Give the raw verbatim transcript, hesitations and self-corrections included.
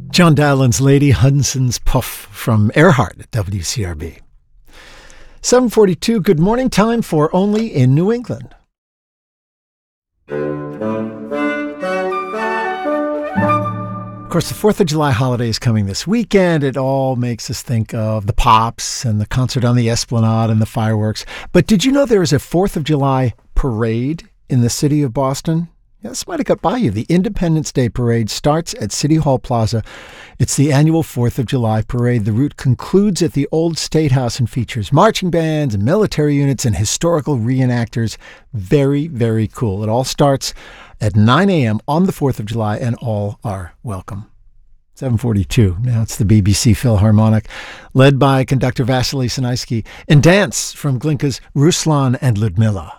John Dowland's Lady Hudson's Puff from Earhart at W C R B. seven forty-two, good morning, time for Only in New England. Of course, the fourth of July holiday is coming this weekend. It all makes us think of the Pops and the concert on the Esplanade and the fireworks. But did you know there is a fourth of July parade in the city of Boston? Yeah, this might have got by you. The Independence Day Parade starts at City Hall Plaza. It's the annual fourth of July parade. The route concludes at the Old State House and features marching bands, military units, and historical reenactors. Very, very cool. It all starts at nine a.m. on the fourth of July, and all are welcome. seven forty-two. Now it's the B B C Philharmonic, led by conductor Vasily Sinaisky, and dance from Glinka's Ruslan and Ludmilla.